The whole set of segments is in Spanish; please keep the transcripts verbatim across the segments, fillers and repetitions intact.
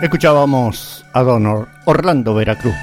Escuchábamos a Don Or- Orlando Veracruz.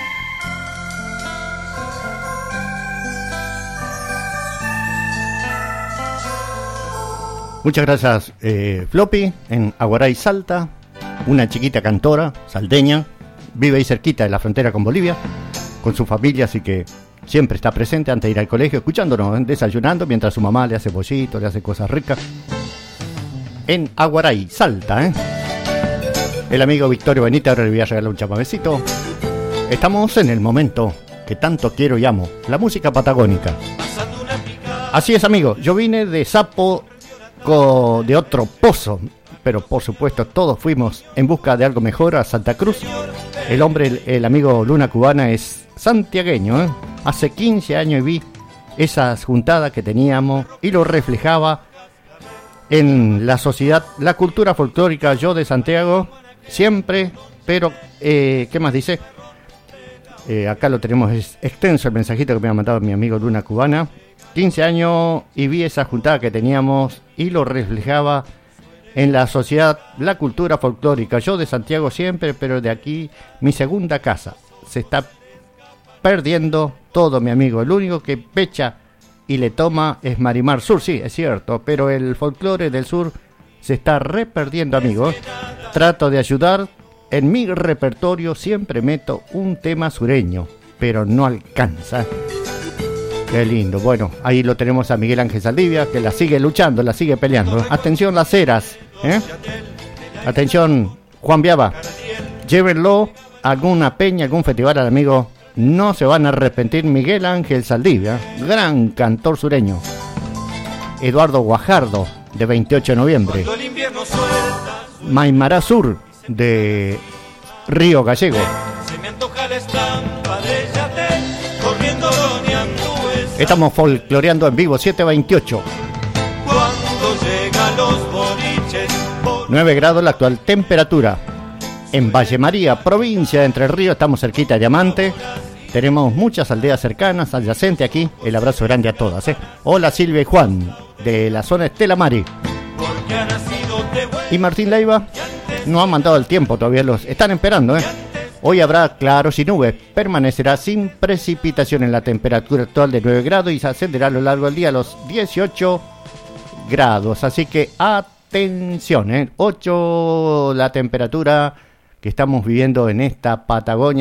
Muchas gracias, eh, Floppy, en Aguaray, Salta, una chiquita cantora, salteña, vive ahí cerquita de la frontera con Bolivia, con su familia, así que siempre está presente antes de ir al colegio, escuchándonos, ¿eh? Desayunando, mientras su mamá le hace bollito, le hace cosas ricas. En Aguaray, Salta, ¿eh? El amigo Victorio Benítez, ahora le voy a regalar un chamamecito. Estamos en el momento que tanto quiero y amo, la música patagónica. Así es, amigo, yo vine de Sapo, de otro pozo, pero por supuesto todos fuimos en busca de algo mejor a Santa Cruz. El hombre, el, el amigo Luna Cubana, es santiagueño, ¿eh? Hace quince años vi esas juntadas que teníamos y lo reflejaba en la sociedad, la cultura folclórica. Yo de Santiago siempre, pero eh, ¿qué más dice? Eh, acá lo tenemos, es extenso el mensajito que me ha mandado mi amigo Luna Cubana. quince años y vi esa juntada que teníamos y lo reflejaba en la sociedad, la cultura folclórica. Yo de Santiago siempre, pero de aquí mi segunda casa. Se está perdiendo todo, mi amigo. El único que pecha y le toma es Marimar Sur, sí, es cierto, pero el folclore del sur se está re perdiendo, amigo. Trato de ayudar. En mi repertorio siempre meto un tema sureño, pero no alcanza. Qué lindo. Bueno, ahí lo tenemos a Miguel Ángel Saldivia, que la sigue luchando, la sigue peleando. Atención, Las Heras, ¿eh? Atención, Juan Viaba. Llévenlo a alguna peña, algún festival al amigo. No se van a arrepentir. Miguel Ángel Saldivia, gran cantor sureño. Eduardo Guajardo, de veintiocho de noviembre. Maimará Sur, de Río Gallego. Estamos folcloreando en vivo, siete veintiocho. nueve grados la actual temperatura. En Valle María, provincia de Entre Ríos, estamos cerquita de Diamante. Tenemos muchas aldeas cercanas, adyacentes aquí. El abrazo grande a todas, ¿eh? Hola Silvia y Juan, de la zona Estela Mari. Y Martín Leiva no ha mandado el tiempo, todavía los están esperando, ¿eh? Hoy habrá claros y nubes, permanecerá sin precipitación en la temperatura actual de nueve grados y se ascenderá a lo largo del día a los dieciocho grados. Así que atención, ¿eh? ocho la temperatura que estamos viviendo en esta Patagonia.